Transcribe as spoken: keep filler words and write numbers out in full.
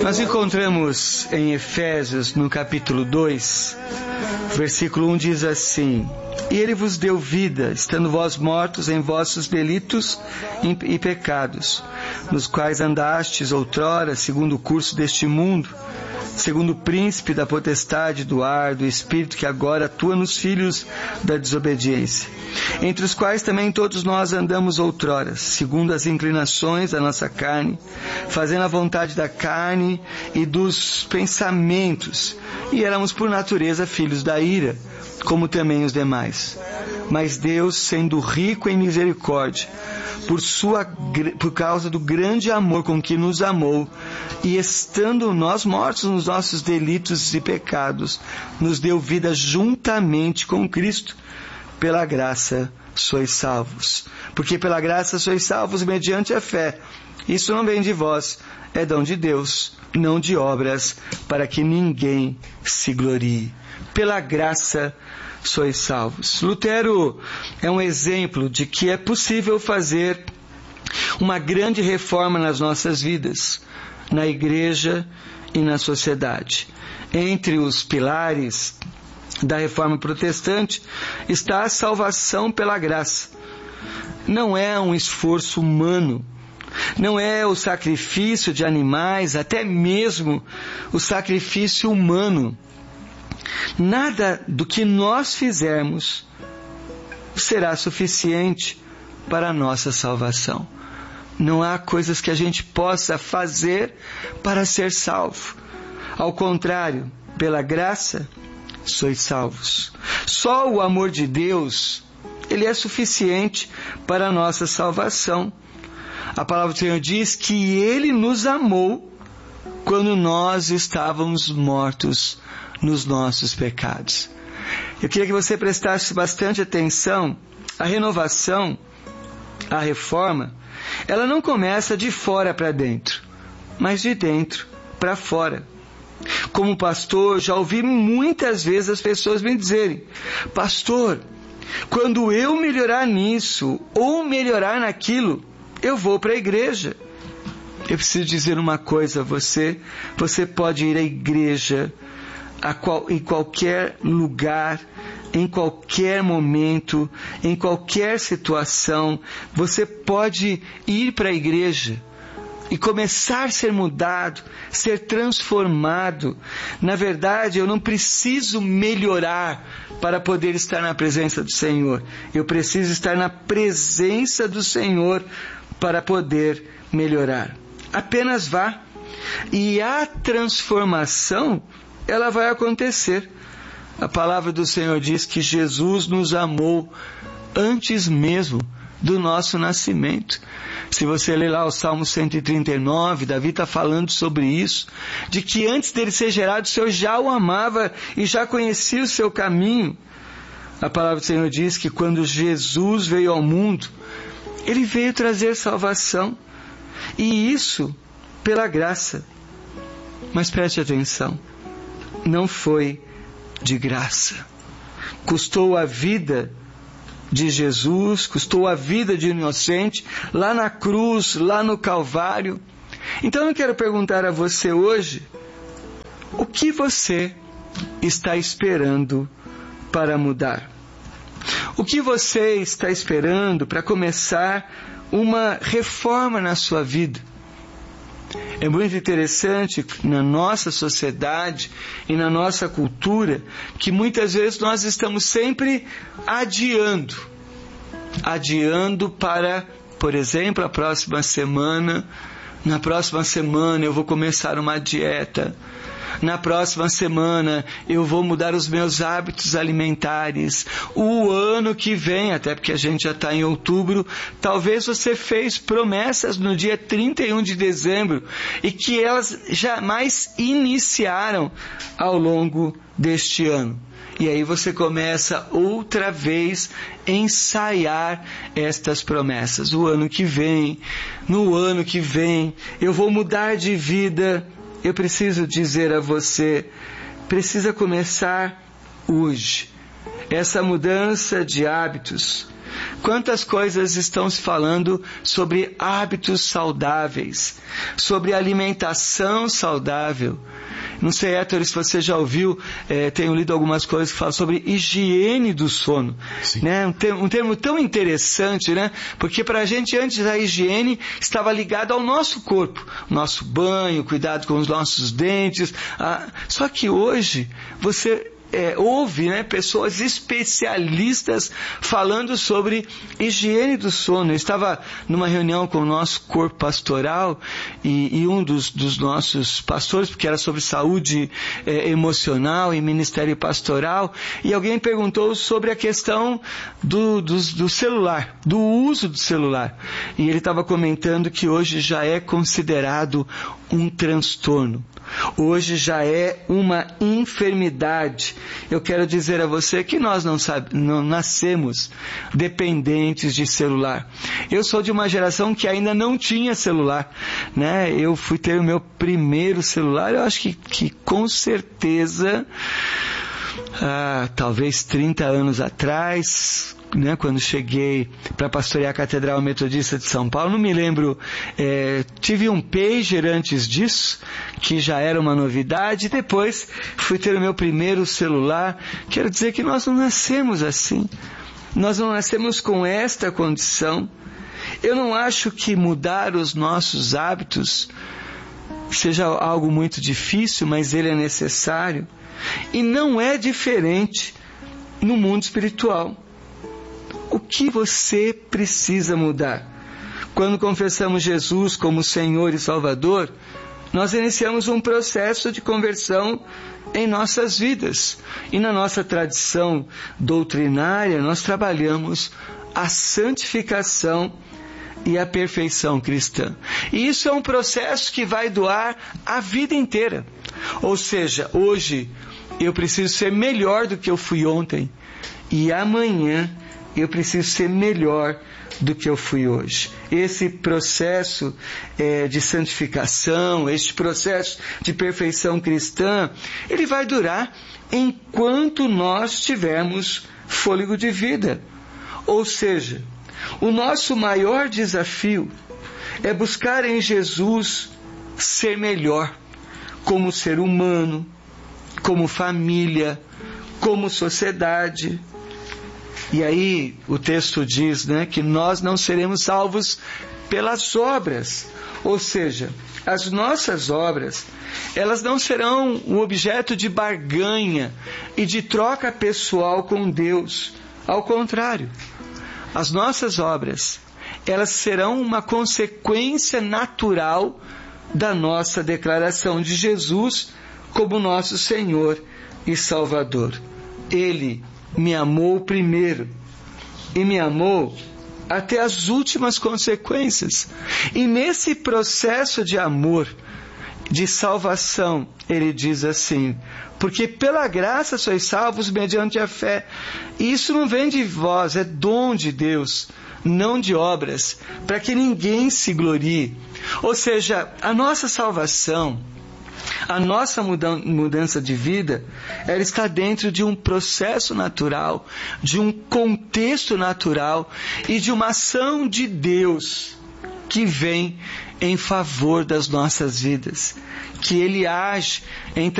Nós encontramos em Efésios, no capítulo dois, versículo um diz assim: E ele vos deu vida, estando vós mortos em vossos delitos e pecados, nos quais andastes outrora, segundo o curso deste mundo, segundo o príncipe da potestade do ar, do espírito que agora atua nos filhos da desobediência, entre os quais também todos nós andamos outrora, segundo as inclinações da nossa carne, fazendo a vontade da carne e dos pensamentos, e éramos por natureza filhos da ira, como também os demais. Mas Deus, sendo rico em misericórdia, por sua, por causa do grande amor com que nos amou, e estando nós mortos nos nossos delitos e pecados, nos deu vida juntamente com Cristo. Pela graça sois salvos. Porque pela graça sois salvos mediante a fé. Isso não vem de vós, é dom de Deus, não de obras, para que ninguém se glorie. Pela graça sois salvos. Lutero é um exemplo de que é possível fazer uma grande reforma nas nossas vidas, na igreja e na sociedade. Entre os pilares da reforma protestante está a salvação pela graça. Não é um esforço humano, não é o sacrifício de animais, até mesmo o sacrifício humano. Nada do que nós fizermos será suficiente para a nossa salvação. Não há coisas que a gente possa fazer para ser salvo. Ao contrário, pela graça, sois salvos. Só o amor de Deus, ele é suficiente para a nossa salvação. A palavra do Senhor diz que Ele nos amou quando nós estávamos mortos nos nossos pecados. Eu queria que você prestasse bastante atenção. A renovação, a reforma, ela não começa de fora para dentro, mas de dentro para fora. Como pastor, já ouvi muitas vezes as pessoas me dizerem: pastor, quando eu melhorar nisso ou melhorar naquilo, eu vou para a igreja. Eu preciso dizer uma coisa a você: você pode ir à igreja a qual, em qualquer lugar, em qualquer momento, em qualquer situação. Você pode ir para a igreja e começar a ser mudado, ser transformado. Na verdade, eu não preciso melhorar para poder estar na presença do Senhor. Eu preciso estar na presença do Senhor para poder melhorar. Apenas vá. E a transformação, ela vai acontecer. A palavra do Senhor diz que Jesus nos amou antes mesmo do nosso nascimento. Se você ler lá o Salmo cento e trinta e nove, Davi está falando sobre isso, de que antes dele ser gerado, o Senhor já o amava e já conhecia o seu caminho. A palavra do Senhor diz que quando Jesus veio ao mundo, Ele veio trazer salvação, e isso pela graça. Mas preste atenção, não foi de graça. Custou a vida de Jesus, custou a vida de um inocente, lá na cruz, lá no Calvário. Então eu quero perguntar a você hoje: o que você está esperando para mudar? O que você está esperando para começar uma reforma na sua vida? É muito interessante na nossa sociedade e na nossa cultura que muitas vezes nós estamos sempre adiando. Adiando para, por exemplo, a próxima semana. Na próxima semana eu vou começar uma dieta. Na próxima semana eu vou mudar os meus hábitos alimentares. O ano que vem, até porque a gente já está em outubro, talvez você fez promessas no dia trinta e um de dezembro e que elas jamais iniciaram ao longo deste ano. E aí você começa outra vez a ensaiar estas promessas. O ano que vem, no ano que vem, eu vou mudar de vida. Eu preciso dizer a você, precisa começar hoje. essa mudança de hábitos. Quantas coisas estão se falando sobre hábitos saudáveis, sobre alimentação saudável. Não sei, Héctor, se você já ouviu, é, tenho lido algumas coisas que falam sobre higiene do sono. Né? Um, termo, um termo tão interessante, né? Porque para a gente, antes, a higiene estava ligada ao nosso corpo. Nosso banho, cuidado com os nossos dentes. Ah, só que hoje, você... É, houve né, pessoas especialistas falando sobre higiene do sono. Eu estava numa reunião com o nosso corpo pastoral e, e um dos, dos nossos pastores, porque era sobre saúde é, emocional e ministério pastoral, e alguém perguntou sobre a questão do, do, do celular, do uso do celular. E ele estava comentando que hoje já é considerado um transtorno. Hoje já é uma enfermidade. Eu quero dizer a você que nós não, sabe, não nascemos dependentes de celular. Eu sou de uma geração que ainda não tinha celular, né? Eu fui ter o meu primeiro celular, eu acho que, que com certeza, ah, talvez trinta anos atrás... Né, quando cheguei para pastorear a Catedral Metodista de São Paulo, não me lembro, é, tive um pager antes disso, que já era uma novidade, depois fui ter o meu primeiro celular. Quero dizer que nós não nascemos assim, nós não nascemos com esta condição. Eu não acho que mudar os nossos hábitos seja algo muito difícil, mas ele é necessário, e não é diferente no mundo espiritual. O que você precisa mudar? Quando confessamos Jesus como Senhor e Salvador, nós iniciamos um processo de conversão em nossas vidas. E na nossa tradição doutrinária, nós trabalhamos a santificação e a perfeição cristã. E isso é um processo que vai durar a vida inteira. Ou seja, hoje eu preciso ser melhor do que eu fui ontem. E amanhã eu preciso ser melhor do que eu fui hoje. Esse processo é, de santificação, este processo de perfeição cristã, ele vai durar enquanto nós tivermos fôlego de vida. Ou seja, o nosso maior desafio é buscar em Jesus ser melhor, como ser humano, como família, como sociedade. E aí o texto diz, né, que nós não seremos salvos pelas obras. Ou seja, as nossas obras, elas não serão um objeto de barganha e de troca pessoal com Deus. Ao contrário, as nossas obras, elas serão uma consequência natural da nossa declaração de Jesus como nosso Senhor e Salvador. Ele me amou primeiro e me amou até as últimas consequências. E nesse processo de amor, de salvação, ele diz assim: porque pela graça sois salvos mediante a fé. E isso não vem de vós, é dom de Deus, não de obras, para que ninguém se glorie. Ou seja, a nossa salvação, a nossa mudança de vida, ela está dentro de um processo natural, de um contexto natural e de uma ação de Deus que vem em favor das nossas vidas, que Ele age em